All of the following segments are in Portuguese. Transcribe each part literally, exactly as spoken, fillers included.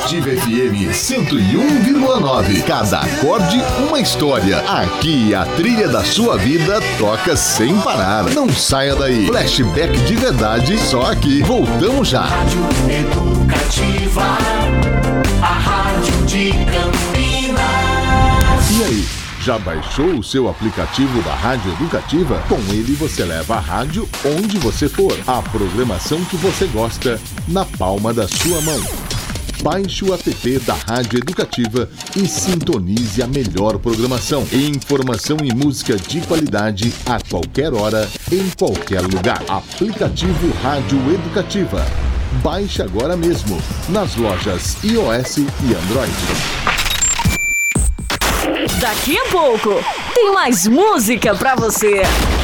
Educativa F M cento e um vírgula nove. Cada acorde, uma história. Aqui a trilha da sua vida toca sem parar. Não saia daí. Flashback de verdade, só aqui. Voltamos já. Rádio Educativa, a rádio de Campinas. E aí? Já baixou o seu aplicativo da Rádio Educativa? Com ele você leva a rádio onde você for. A programação que você gosta na palma da sua mão. Baixe o app da Rádio Educativa e sintonize a melhor programação. Informação e música de qualidade a qualquer hora, em qualquer lugar. Aplicativo Rádio Educativa. Baixe agora mesmo nas lojas iOS e Android. Daqui a pouco tem mais música pra você.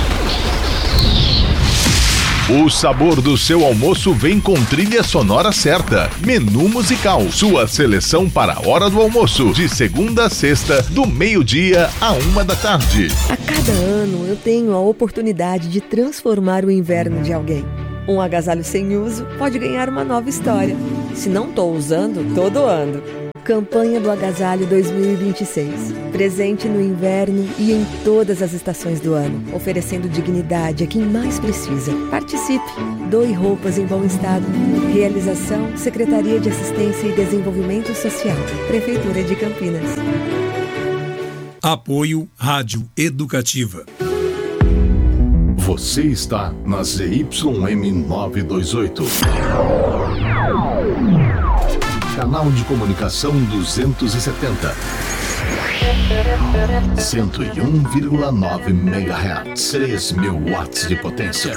O sabor do seu almoço vem com trilha sonora certa. Menu musical, sua seleção para a hora do almoço, de segunda a sexta, do meio-dia a uma da tarde. A cada ano eu tenho a oportunidade de transformar o inverno de alguém. Um agasalho sem uso pode ganhar uma nova história. Se não estou usando, tô doando. Campanha do Agasalho dois mil e vinte e seis. Presente no inverno e em todas as estações do ano, oferecendo dignidade a quem mais precisa. Participe! Doe roupas em bom estado. Realização: Secretaria de Assistência e Desenvolvimento Social, Prefeitura de Campinas. Apoio Rádio Educativa. Você está na Z Y M novecentos e vinte e oito. Canal de comunicação duzentos e setenta. cento e um vírgula nove megahertz. três mil watts de potência.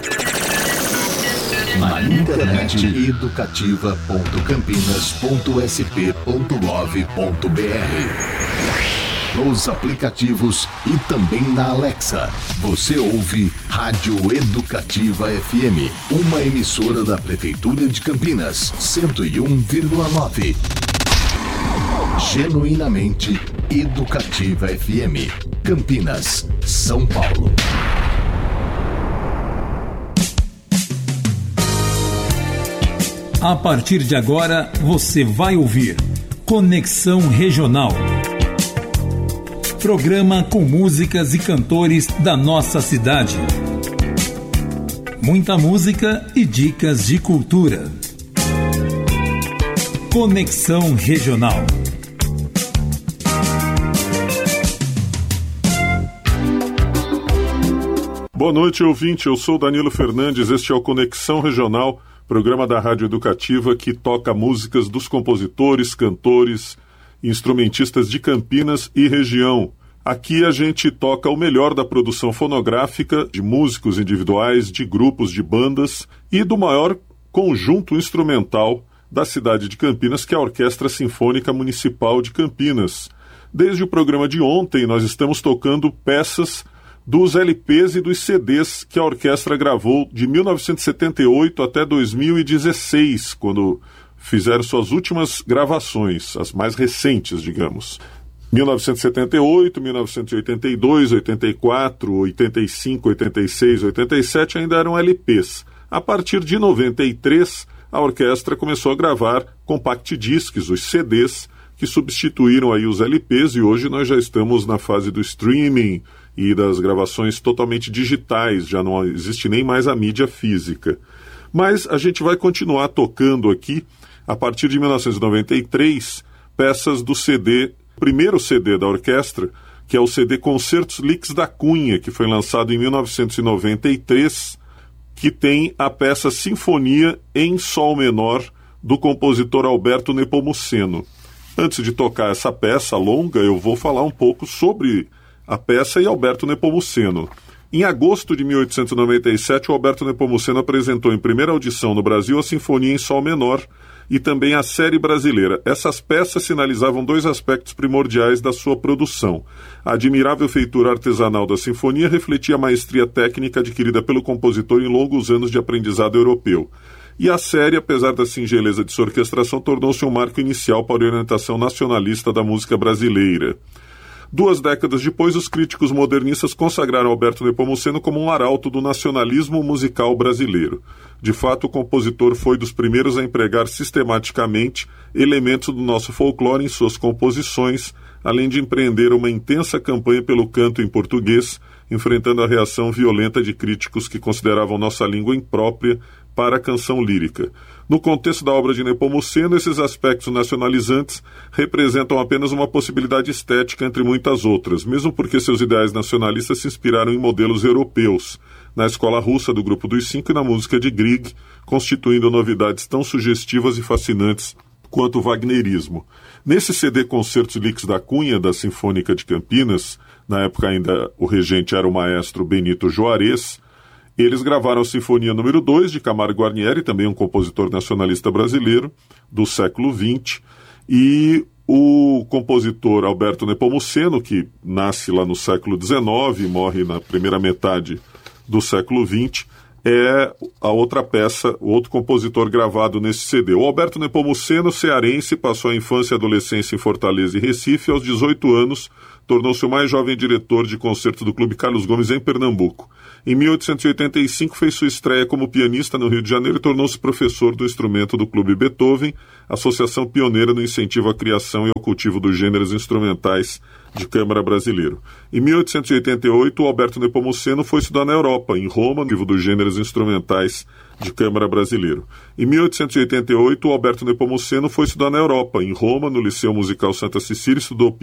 Na internet educativa ponto campinas ponto s p ponto gov ponto b r. Nos aplicativos e também na Alexa. Você ouve Rádio Educativa F M, uma emissora da Prefeitura de Campinas, cento e um vírgula nove. Genuinamente Educativa F M, Campinas, São Paulo. A partir de agora, você vai ouvir Conexão Regional. Programa com músicas e cantores da nossa cidade. Muita música e dicas de cultura. Conexão Regional. Boa noite, ouvinte. Eu sou Danilo Fernandes. Este é o Conexão Regional, programa da Rádio Educativa que toca músicas dos compositores, cantores, instrumentistas de Campinas e região. Aqui a gente toca o melhor da produção fonográfica, de músicos individuais, de grupos, de bandas e do maior conjunto instrumental da cidade de Campinas, que é a Orquestra Sinfônica Municipal de Campinas. Desde o programa de ontem, nós estamos tocando peças dos L Ps e dos C Ds que a orquestra gravou de mil novecentos e setenta e oito até dois mil e dezesseis, quando fizeram suas últimas gravações, as mais recentes, digamos. mil novecentos e setenta e oito, mil novecentos e oitenta e dois, oitenta e quatro, oitenta e cinco, oitenta e seis, oitenta e sete ainda eram L Ps. A partir de noventa e três, a orquestra começou a gravar compact discs, os C Ds, que substituíram aí os L Ps, e hoje nós já estamos na fase do streaming e das gravações totalmente digitais, já não existe nem mais a mídia física. Mas a gente vai continuar tocando aqui, a partir de mil novecentos e noventa e três, peças do C D, primeiro C D da orquestra, que é o C D Concertos Lix da Cunha, que foi lançado em mil novecentos e noventa e três, que tem a peça Sinfonia em Sol Menor, do compositor Alberto Nepomuceno. Antes de tocar essa peça longa, eu vou falar um pouco sobre a peça e Alberto Nepomuceno. Em agosto de mil oitocentos e noventa e sete, o Alberto Nepomuceno apresentou em primeira audição no Brasil a Sinfonia em Sol Menor e também a série brasileira. Essas peças sinalizavam dois aspectos primordiais da sua produção. A admirável feitura artesanal da sinfonia refletia a maestria técnica adquirida pelo compositor em longos anos de aprendizado europeu. E a série, apesar da singeleza de sua orquestração, tornou-se um marco inicial para a orientação nacionalista da música brasileira. Duas décadas depois, os críticos modernistas consagraram Alberto Nepomuceno como um arauto do nacionalismo musical brasileiro. De fato, o compositor foi dos primeiros a empregar sistematicamente elementos do nosso folclore em suas composições, além de empreender uma intensa campanha pelo canto em português, enfrentando a reação violenta de críticos que consideravam nossa língua imprópria para a canção lírica. No contexto da obra de Nepomuceno, esses aspectos nacionalizantes representam apenas uma possibilidade estética entre muitas outras, mesmo porque seus ideais nacionalistas se inspiraram em modelos europeus, na escola russa do Grupo dos Cinco e na música de Grieg, constituindo novidades tão sugestivas e fascinantes quanto o wagnerismo. Nesse C D Concertos Lix da Cunha, da Sinfônica de Campinas, na época ainda o regente era o maestro Benito Juarez, eles gravaram a Sinfonia número dois de Camargo Guarnieri, também um compositor nacionalista brasileiro do século vinte, e o compositor Alberto Nepomuceno, que nasce lá no século dezenove e morre na primeira metade do século vinte, é a outra peça, o outro compositor gravado nesse C D. O Alberto Nepomuceno, cearense, passou a infância e adolescência em Fortaleza e Recife, e aos dezoito anos tornou-se o mais jovem diretor de concertos do Clube Carlos Gomes em Pernambuco. Em mil oitocentos e oitenta e cinco fez sua estreia como pianista no Rio de Janeiro e tornou-se professor do instrumento do Clube Beethoven, associação pioneira no incentivo à criação e ao cultivo dos gêneros instrumentais de câmara brasileiro. Em mil oitocentos e oitenta e oito, o Alberto Nepomuceno foi estudar na Europa, em Roma, no cultivo dos gêneros instrumentais de câmara brasileiro. Em mil oitocentos e oitenta e oito, o Alberto Nepomuceno foi estudar na Europa, em Roma, no Liceu Musical Santa Cecília, estudou